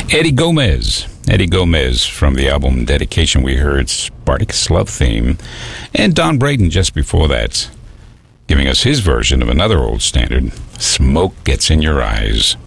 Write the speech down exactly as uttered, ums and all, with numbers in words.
Eddie Gomez. Eddie Gomez from the album Dedication. We heard Spartacus Love Theme. And Don Braden just before that, giving us his version of another old standard, Smoke Gets in Your Eyes.